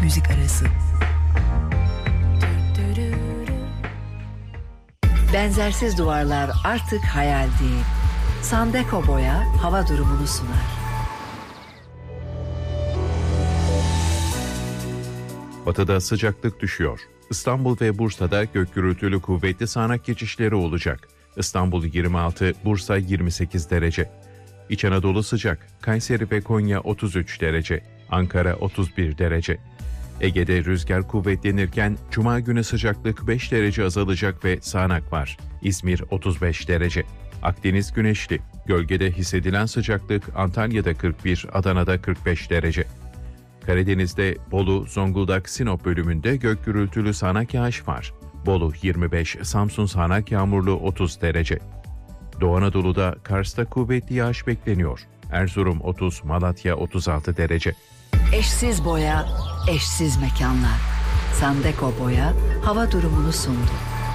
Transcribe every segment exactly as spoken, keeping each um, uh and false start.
müzik arası. Benzersiz duvarlar artık hayal değil. Sandeko Boya hava durumunu sunar. Batıda sıcaklık düşüyor. İstanbul ve Bursa'da gök gürültülü kuvvetli sağanak geçişleri olacak. İstanbul yirmi altı, Bursa yirmi sekiz derece. İç Anadolu sıcak. Kayseri ve Konya otuz üç derece. Ankara otuz bir derece. Ege'de rüzgar kuvvetlenirken Cuma günü sıcaklık beş derece azalacak ve sağanak var. İzmir otuz beş derece. Akdeniz güneşli. Gölgede hissedilen sıcaklık Antalya'da kırk bir, Adana'da kırk beş derece. Karadeniz'de Bolu, Zonguldak, Sinop bölümünde gök gürültülü sağanak yağış var. Bolu yirmi beş, Samsun sağanak yağmurlu otuz derece. Doğu Anadolu'da Kars'ta kuvvetli yağış bekleniyor. Erzurum otuz, Malatya otuz altı derece. Eşsiz boya, eşsiz mekanlar. Sandeko Boya hava durumunu sundu.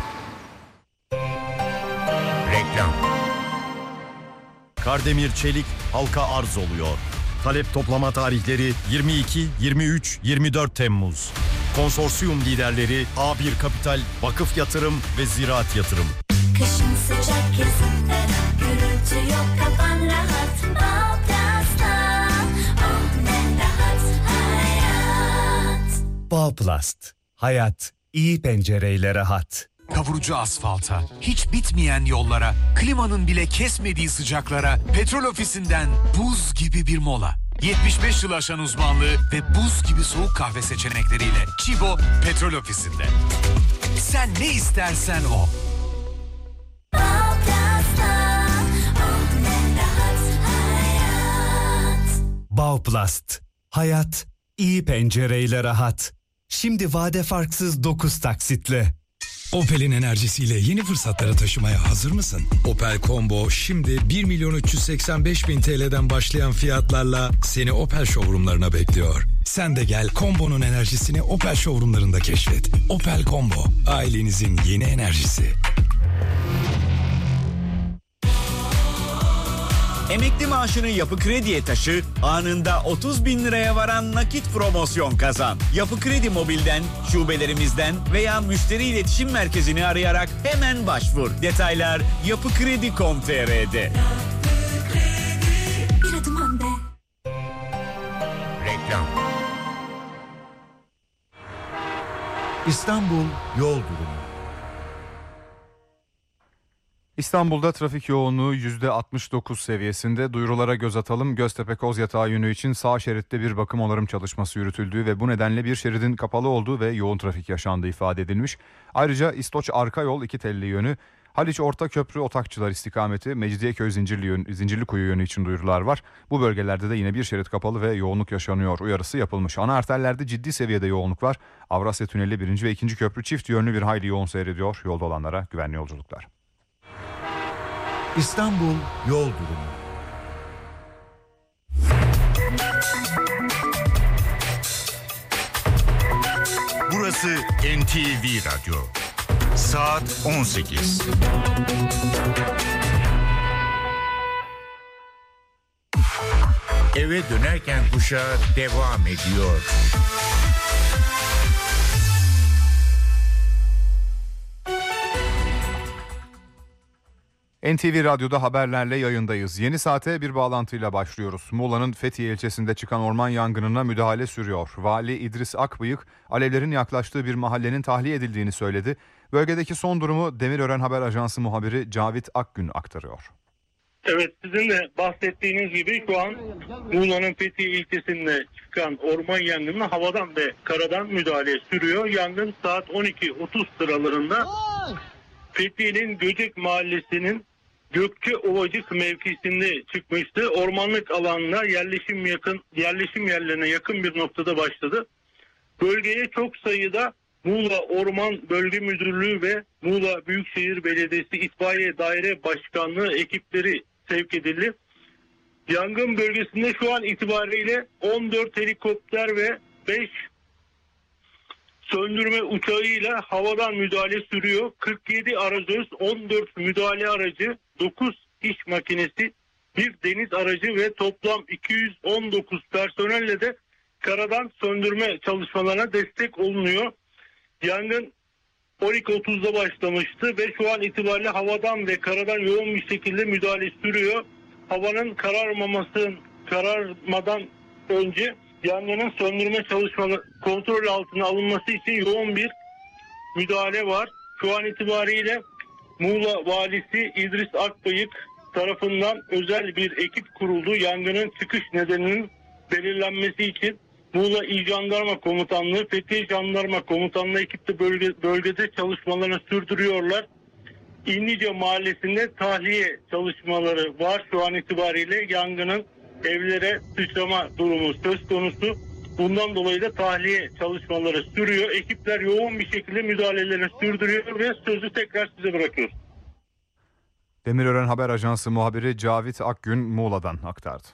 Reklam. Kardemir Çelik halka arz oluyor. Talep toplama tarihleri yirmi iki, yirmi üç, yirmi dört Temmuz. Konsorsiyum liderleri A bir Kapital, Vakıf Yatırım ve Ziraat Yatırım. Kışın sıcak, yazın ferah, gürültü yok, kafan rahat. Bağplast'ta, oh ne rahat hayat. Bağplast, hayat iyi pencereyle rahat. Kavurucu asfalta, hiç bitmeyen yollara, klimanın bile kesmediği sıcaklara, Petrol Ofisi'nden buz gibi bir mola. yetmiş beş yıl aşan uzmanlığı ve buz gibi soğuk kahve seçenekleriyle Çibo Petrol Ofisi'nde. Sen ne istersen o. Bağplast, hayat iyi pencereyle rahat. Şimdi vade farksız dokuz taksitle. Opel'in enerjisiyle yeni fırsatlara taşımaya hazır mısın? Opel Combo şimdi bir milyon üç yüz seksen beş bin T L'den başlayan fiyatlarla seni Opel showroomlarına bekliyor. Sen de gel Combo'nun enerjisini Opel showroomlarında keşfet. Opel Combo, ailenizin yeni enerjisi. Emekli maaşını Yapı Kredi'ye taşı, anında otuz bin liraya varan nakit promosyon kazan. Yapı Kredi Mobil'den, şubelerimizden veya müşteri iletişim merkezini arayarak hemen başvur. Detaylar yapıkredi nokta com nokta t r'de. Bir adım önde. Reklam. İstanbul yol durumu. İstanbul'da trafik yoğunluğu yüzde altmış dokuz seviyesinde. Duyurulara göz atalım. Göztepe-Kozyatağı yönü için sağ şeritte bir bakım onarım çalışması yürütüldüğü ve bu nedenle bir şeridin kapalı olduğu ve yoğun trafik yaşandığı ifade edilmiş. Ayrıca İstoç arka yol iki telli yönü, Haliç Ortaköprü Otakçılar istikameti, Mecidiyeköy Zincirli yön, Zincirlikuyu yönü için duyurular var. Bu bölgelerde de yine bir şerit kapalı ve yoğunluk yaşanıyor uyarısı yapılmış. Ana arterlerde ciddi seviyede yoğunluk var. Avrasya Tüneli birinci ve ikinci köprü çift yönlü bir hayli yoğun seyrediyor. Yolda olanlara güvenli yolculuklar. İstanbul yol durumu. Burası N T V Radyo. Saat on sekiz. Eve dönerken kuşağı devam ediyor. N T V Radyo'da haberlerle yayındayız. Yeni saate bir bağlantıyla başlıyoruz. Muğla'nın Fethiye ilçesinde çıkan orman yangınına müdahale sürüyor. Vali İdris Akbıyık, alevlerin yaklaştığı bir mahallenin tahliye edildiğini söyledi. Bölgedeki son durumu Demirören Haber Ajansı muhabiri Cavit Akgün aktarıyor. Evet, sizin de bahsettiğiniz gibi şu an Muğla'nın Fethiye ilçesinde çıkan orman yangınına havadan ve karadan müdahale sürüyor. Yangın saat on iki otuz sıralarında Fethiye'nin Göcek Mahallesi'nin Gökçe Ovacık mevkisinde çıkmıştı. Ormanlık alanına yerleşim yakın yerleşim yerlerine yakın bir noktada başladı. Bölgeye çok sayıda Muğla Orman Bölge Müdürlüğü ve Muğla Büyükşehir Belediyesi İtfaiye Daire Başkanlığı ekipleri sevk edildi. Yangın bölgesinde şu an itibariyle on dört helikopter ve beş söndürme uçağıyla havadan müdahale sürüyor. kırk yedi arazöz, on dört müdahale aracı, dokuz iş makinesi, bir deniz aracı ve toplam iki yüz on dokuz personelle de karadan söndürme çalışmalarına destek olunuyor. Yangın on iki otuzda başlamıştı ve şu an itibariyle havadan ve karadan yoğun bir şekilde müdahale sürüyor. Havanın kararmaması, kararmadan önce yangının söndürme çalışmaları kontrol altına alınması için yoğun bir müdahale var. Şu an itibariyle Muğla Valisi İdris Akbayık tarafından özel bir ekip kuruldu. Yangının çıkış nedeninin belirlenmesi için Muğla İl Jandarma Komutanlığı, Fethiye Jandarma Komutanlığı ekip de bölge, bölgede çalışmalarını sürdürüyorlar. İnlice Mahallesi'nde tahliye çalışmaları var. Şu an itibariyle yangının evlere sıçrama durumu söz konusu. Bundan dolayı da tahliye çalışmaları sürüyor. Ekipler yoğun bir şekilde müdahalelerini sürdürüyor ve sözü tekrar size bırakıyoruz. Demirören Haber Ajansı muhabiri Cavit Akgün Muğla'dan aktardı.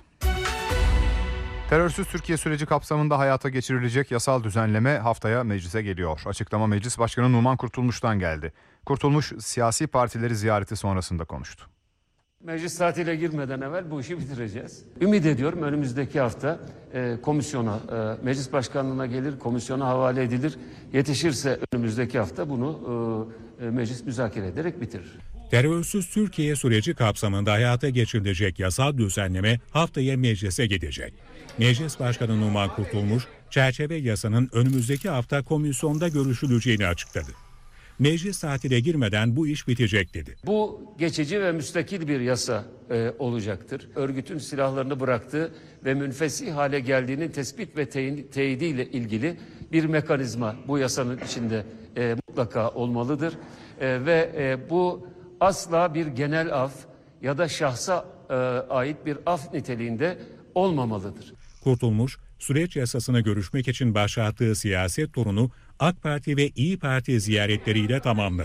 Terörsüz Türkiye süreci kapsamında hayata geçirilecek yasal düzenleme haftaya meclise geliyor. Açıklama Meclis Başkanı Numan Kurtulmuş'tan geldi. Kurtulmuş siyasi partileri ziyareti sonrasında konuştu. Meclis tatile girmeden evvel bu işi bitireceğiz. Ümit ediyorum önümüzdeki hafta e, komisyona, e, meclis başkanlığına gelir, komisyona havale edilir. Yetişirse önümüzdeki hafta bunu e, meclis müzakere ederek bitirir. Terörsüz Türkiye süreci kapsamında hayata geçirilecek yasal düzenleme haftaya meclise gidecek. Meclis Başkanı Numan Kurtulmuş, çerçeve yasanın önümüzdeki hafta komisyonda görüşüleceğini açıkladı. Meclis tatile girmeden bu iş bitecek dedi. Bu geçici ve müstakil bir yasa e, olacaktır. Örgütün silahlarını bıraktığı ve münfesih hale geldiğinin tespit ve teyidiyle ilgili bir mekanizma bu yasanın içinde e, mutlaka olmalıdır. E, ve e, bu asla bir genel af ya da şahsa e, ait bir af niteliğinde olmamalıdır. Kurtulmuş, süreç yasasını görüşmek için başlattığı siyaset turunu AK Parti ve İYİ Parti ziyaretleriyle tamamladı.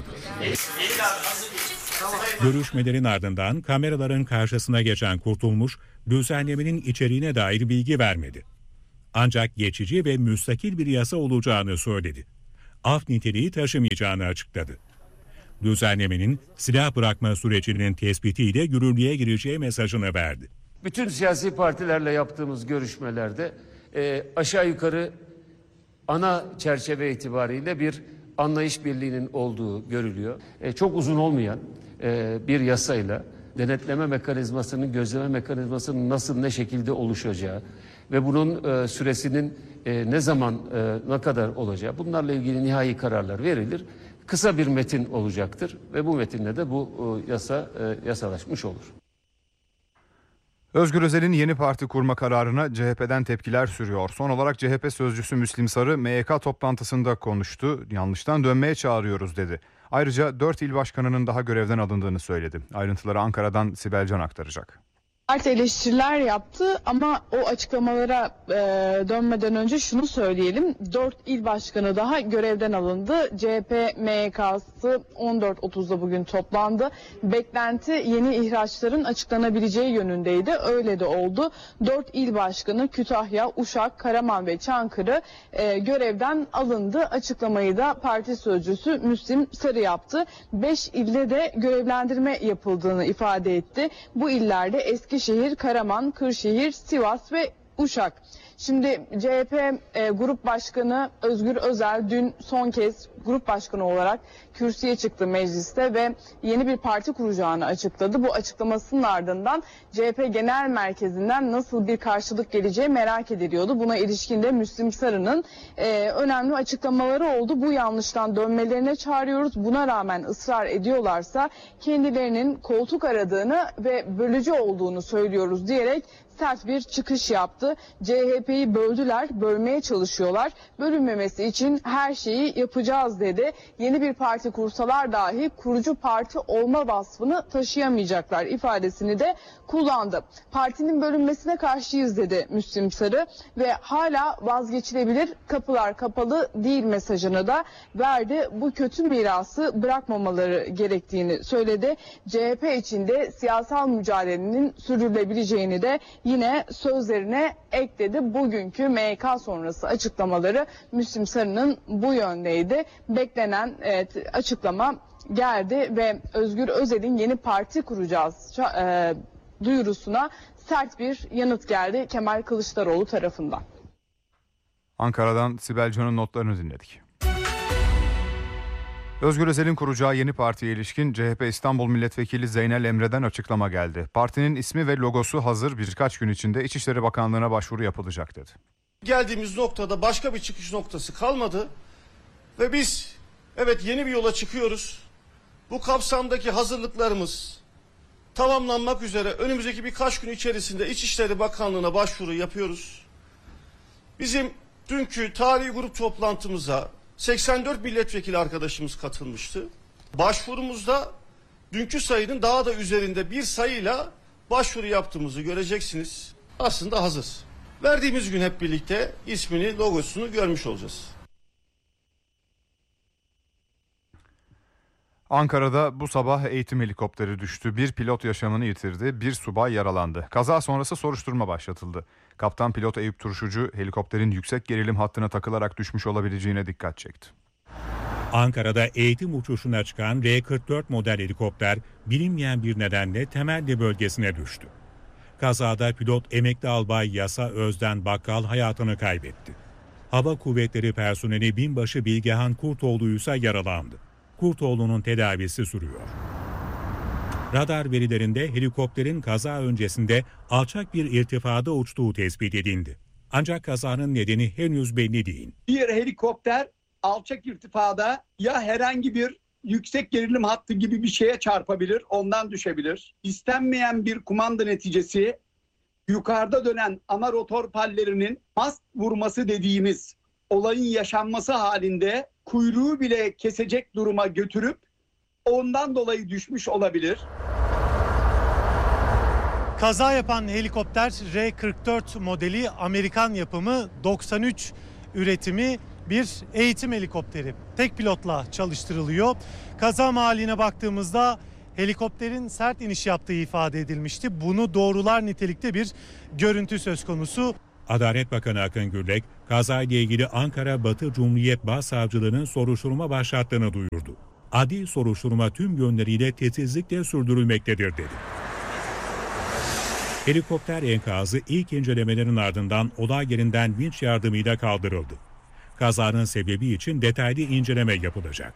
Görüşmelerin ardından kameraların karşısına geçen Kurtulmuş, düzenlemenin içeriğine dair bilgi vermedi. Ancak geçici ve müstakil bir yasa olacağını söyledi. Af niteliği taşımayacağını açıkladı. Düzenlemenin silah bırakma sürecinin tespitiyle yürürlüğe gireceği mesajını verdi. Bütün siyasi partilerle yaptığımız görüşmelerde e, aşağı yukarı ana çerçeve itibariyle bir anlayış birliğinin olduğu görülüyor. E, çok uzun olmayan e, bir yasayla denetleme mekanizmasının, gözleme mekanizmasının nasıl, ne şekilde oluşacağı ve bunun e, süresinin e, ne zaman, e, ne kadar olacağı, bunlarla ilgili nihai kararlar verilir. Kısa bir metin olacaktır ve bu metinle de bu e, yasa e, yasalaşmış olur. Özgür Özel'in yeni parti kurma kararına C H P'den tepkiler sürüyor. Son olarak C H P sözcüsü Müslim Sarı M Y K toplantısında konuştu. Yanlıştan dönmeye çağırıyoruz dedi. Ayrıca dört il başkanının daha görevden alındığını söyledi. Ayrıntıları Ankara'dan Sibel Can aktaracak. Sert eleştiriler yaptı ama o açıklamalara e, dönmeden önce şunu söyleyelim. dört il başkanı daha görevden alındı. C H P M Y K'sı on dört otuzda bugün toplandı. Beklenti yeni ihraçların açıklanabileceği yönündeydi. Öyle de oldu. dört il başkanı Kütahya, Uşak, Karaman ve Çankırı e, görevden alındı. Açıklamayı da parti sözcüsü Müslim Sarı yaptı. beş ilde de görevlendirme yapıldığını ifade etti. Bu illerde eski Eskişehir, Karaman, Kırşehir, Sivas ve Uşak. Şimdi C H P e, Grup Başkanı Özgür Özel dün son kez grup başkanı olarak kürsüye çıktı mecliste ve yeni bir parti kuracağını açıkladı. Bu açıklamasının ardından C H P Genel Merkezi'nden nasıl bir karşılık geleceği merak ediliyordu. Buna ilişkin de Müslim Sarı'nın e, önemli açıklamaları oldu. Bu yanlıştan dönmelerine çağırıyoruz. Buna rağmen ısrar ediyorlarsa kendilerinin koltuk aradığını ve bölücü olduğunu söylüyoruz diyerek sert bir çıkış yaptı. C H P'yi böldüler, bölmeye çalışıyorlar. Bölünmemesi için her şeyi yapacağız dedi. Yeni bir parti kursalar dahi kurucu parti olma vasfını taşıyamayacaklar ifadesini de kullandı. Partinin bölünmesine karşıyız dedi Müslim Sarı ve hala vazgeçilebilir, kapılar kapalı değil mesajını da verdi. Bu kötü mirası bırakmamaları gerektiğini söyledi. C H P içinde siyasal mücadelenin sürdürülebileceğini de yine sözlerine ekledi. Bugünkü M Y K sonrası açıklamaları Müslim Sarı'nın bu yöndeydi. Beklenen evet, açıklama geldi ve Özgür Özel'in yeni parti kuracağız e, duyurusuna sert bir yanıt geldi Kemal Kılıçdaroğlu tarafından. Ankara'dan Sibel Can'ın notlarını dinledik. Özgür Özel'in kuracağı yeni partiye ilişkin C H P İstanbul Milletvekili Zeynel Emre'den açıklama geldi. Partinin ismi ve logosu hazır, birkaç gün içinde İçişleri Bakanlığı'na başvuru yapılacak dedi. Geldiğimiz noktada başka bir çıkış noktası kalmadı ve biz evet yeni bir yola çıkıyoruz. Bu kapsamdaki hazırlıklarımız tamamlanmak üzere önümüzdeki birkaç gün içerisinde İçişleri Bakanlığı'na başvuru yapıyoruz. Bizim dünkü tarihi grup toplantımıza seksen dört milletvekili arkadaşımız katılmıştı. Başvurumuzda dünkü sayının daha da üzerinde bir sayıyla başvuru yaptığımızı göreceksiniz. Aslında hazır. Verdiğimiz gün hep birlikte ismini, logosunu görmüş olacağız. Ankara'da bu sabah eğitim helikopteri düştü. Bir pilot yaşamını yitirdi, bir subay yaralandı. Kaza sonrası soruşturma başlatıldı. Kaptan pilot Eyüp Turşucu helikopterin yüksek gerilim hattına takılarak düşmüş olabileceğine dikkat çekti. Ankara'da eğitim uçuşuna çıkan R kırk dört model helikopter bilinmeyen bir nedenle Temelli bölgesine düştü. Kazada pilot emekli albay Yasa Özden Bakkal hayatını kaybetti. Hava Kuvvetleri personeli binbaşı Bilgehan Kurtoğlu ise yaralandı. Kurtoğlu'nun tedavisi sürüyor. Radar verilerinde helikopterin kaza öncesinde alçak bir irtifada uçtuğu tespit edildi. Ancak kazanın nedeni henüz belli değil. Bir helikopter alçak irtifada ya herhangi bir yüksek gerilim hattı gibi bir şeye çarpabilir, ondan düşebilir. İstenmeyen bir kumanda neticesi yukarıda dönen ana rotor pallerinin mast vurması dediğimiz olayın yaşanması halinde kuyruğu bile kesecek duruma götürüp ondan dolayı düşmüş olabilir. Kaza yapan helikopter R kırk dört modeli Amerikan yapımı doksan üç üretimi bir eğitim helikopteri. Tek pilotla çalıştırılıyor. Kaza mahalline baktığımızda helikopterin sert iniş yaptığı ifade edilmişti. Bunu doğrular nitelikte bir görüntü söz konusu. Adalet Bakanı Akın Gürlek, kazayla ilgili Ankara Batı Cumhuriyet Başsavcılığı'nın soruşturma başlattığını duyurdu. Adli soruşturma tüm yönleriyle titizlikle sürdürülmektedir dedi. Helikopter enkazı ilk incelemelerin ardından olay yerinden vinç yardımıyla kaldırıldı. Kazanın sebebi için detaylı inceleme yapılacak.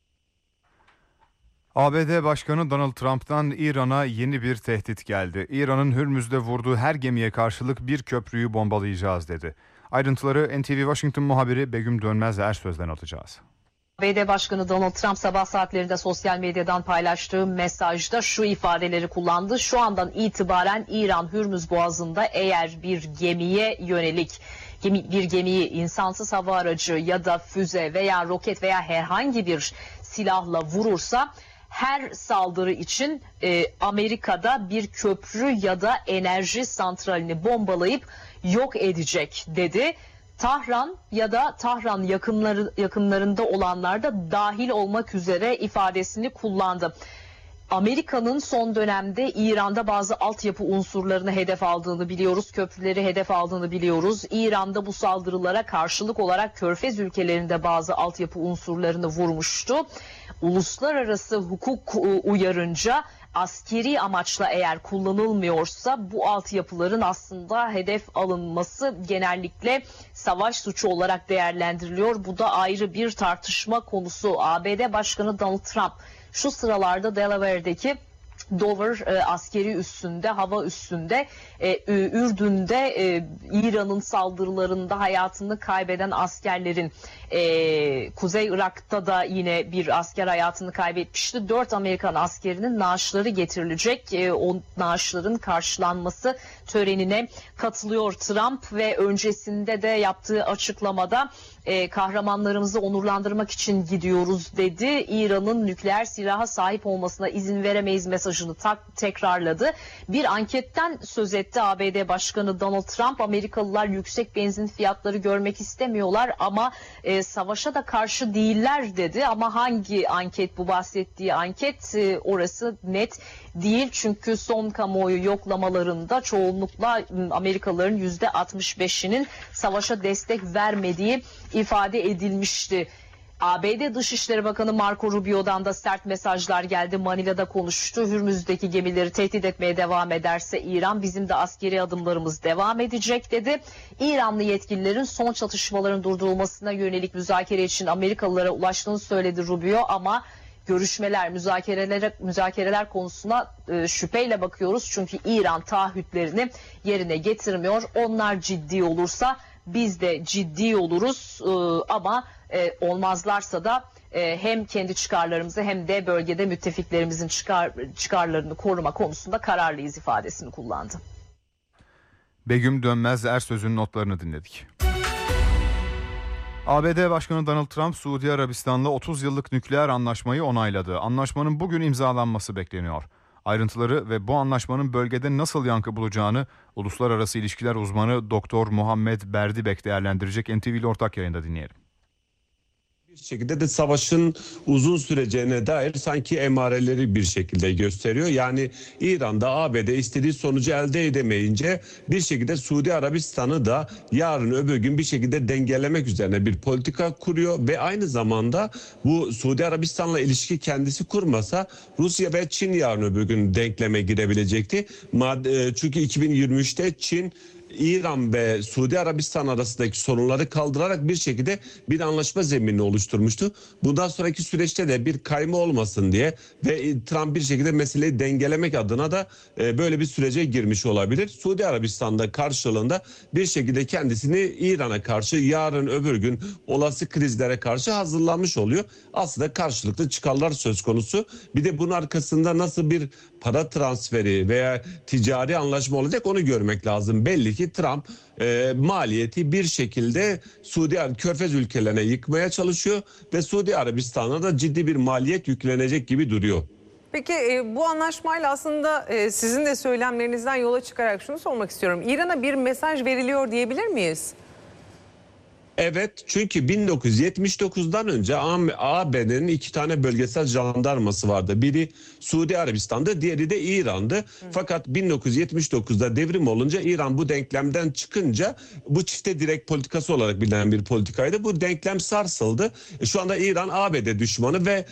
A B D Başkanı Donald Trump'tan İran'a yeni bir tehdit geldi. İran'ın Hürmüz'de vurduğu her gemiye karşılık bir köprüyü bombalayacağız dedi. Ayrıntıları N T V Washington muhabiri Begüm Dönmez Ersöz'den alacağız. A B D Başkanı Donald Trump sabah saatlerinde sosyal medyadan paylaştığı mesajda şu ifadeleri kullandı. Şu andan itibaren İran Hürmüz Boğazı'nda eğer bir gemiye yönelik gemi, bir gemiyi insansız hava aracı ya da füze veya roket veya herhangi bir silahla vurursa her saldırı için e, Amerika'da bir köprü ya da enerji santralini bombalayıp yok edecek dedi. Tahran ya da Tahran yakınları, yakınlarında olanlar da dahil olmak üzere ifadesini kullandı. Amerika'nın son dönemde İran'da bazı altyapı unsurlarını hedef aldığını biliyoruz, köprüleri hedef aldığını biliyoruz. İran'da bu saldırılara karşılık olarak Körfez ülkelerinde bazı altyapı unsurlarını vurmuştu. Uluslararası hukuk uyarınca askeri amaçla eğer kullanılmıyorsa bu altyapıların aslında hedef alınması genellikle savaş suçu olarak değerlendiriliyor. Bu da ayrı bir tartışma konusu. A B D Başkanı Donald Trump şu sıralarda Delaware'deki Dover e, askeri üssünde, hava üssünde, e, Ürdün'de e, İran'ın saldırılarında hayatını kaybeden askerlerin, e, Kuzey Irak'ta da yine bir asker hayatını kaybetmişti. Dört Amerikan askerinin naaşları getirilecek. E, o naaşların karşılanması törenine katılıyor Trump ve öncesinde de yaptığı açıklamada e, kahramanlarımızı onurlandırmak için gidiyoruz dedi. İran'ın nükleer silaha sahip olmasına izin veremeyiz mesajını tak, tekrarladı. Bir anketten söz etti A B D Başkanı Donald Trump. Amerikalılar yüksek benzin fiyatları görmek istemiyorlar ama e, savaşa da karşı değiller dedi. Ama hangi anket bu bahsettiği anket e, orası net değil. Çünkü son kamuoyu yoklamalarında çoğunlukla Amerikalıların yüzde altmış beşinin savaşa destek vermediği ifade edilmişti. A B D Dışişleri Bakanı Marco Rubio'dan da sert mesajlar geldi. Manila'da konuştu. Hürmüz'deki gemileri tehdit etmeye devam ederse İran, bizim de askeri adımlarımız devam edecek dedi. İranlı yetkililerin son çatışmaların durdurulmasına yönelik müzakere için Amerikalılara ulaştığını söyledi Rubio, ama görüşmeler, müzakereler, müzakereler konusuna e, şüpheyle bakıyoruz. Çünkü İran taahhütlerini yerine getirmiyor. Onlar ciddi olursa biz de ciddi oluruz e, ama e, olmazlarsa da e, hem kendi çıkarlarımızı hem de bölgede müttefiklerimizin çıkar, çıkarlarını koruma konusunda kararlıyız ifadesini kullandı. Begüm Dönmez Ersöz'ün notlarını dinledik. A B D Başkanı Donald Trump, Suudi Arabistan'la otuz yıllık nükleer anlaşmayı onayladı. Anlaşmanın bugün imzalanması bekleniyor. Ayrıntıları ve bu anlaşmanın bölgede nasıl yankı bulacağını uluslararası ilişkiler uzmanı Doktor Muhammed Berdibek değerlendirecek. N T V ile ortak yayında dinleyelim. Bir şekilde de savaşın uzun süreceğine dair sanki emareleri bir şekilde gösteriyor. Yani İran'da A B D istediği sonucu elde edemeyince bir şekilde Suudi Arabistan'ı da yarın öbür gün bir şekilde dengelemek üzerine bir politika kuruyor ve aynı zamanda bu Suudi Arabistan'la ilişki kendisi kurmasa Rusya ve Çin yarın öbür gün denkleme girebilecekti. Çünkü iki bin yirmi üçte Çin İran ve Suudi Arabistan arasındaki sorunları kaldırarak bir şekilde bir anlaşma zeminini oluşturmuştu. Bundan sonraki süreçte de bir kayma olmasın diye ve Trump bir şekilde meseleyi dengelemek adına da böyle bir sürece girmiş olabilir. Suudi Arabistan'da karşılığında bir şekilde kendisini İran'a karşı yarın öbür gün olası krizlere karşı hazırlanmış oluyor. Aslında karşılıklı çıkarlar söz konusu. Bir de bunun arkasında nasıl bir para transferi veya ticari anlaşma olacak onu görmek lazım. Belli ki Trump e, maliyeti bir şekilde Suudi Körfez ülkelerine yıkmaya çalışıyor ve Suudi Arabistan'a da ciddi bir maliyet yüklenecek gibi duruyor. Peki e, bu anlaşmayla aslında e, sizin de söylemlerinizden yola çıkarak şunu sormak istiyorum. İran'a bir mesaj veriliyor diyebilir miyiz? Evet, çünkü bin dokuz yüz yetmiş dokuzdan önce A B D'nin iki tane bölgesel jandarması vardı. Biri Suudi Arabistan'da, diğeri de İran'dı. Hı. Fakat bin dokuz yüz yetmiş dokuzda devrim olunca İran bu denklemden çıkınca bu çifte direkt politikası olarak bilinen bir politikaydı. Bu denklem sarsıldı. Şu anda İran A B D düşmanı ve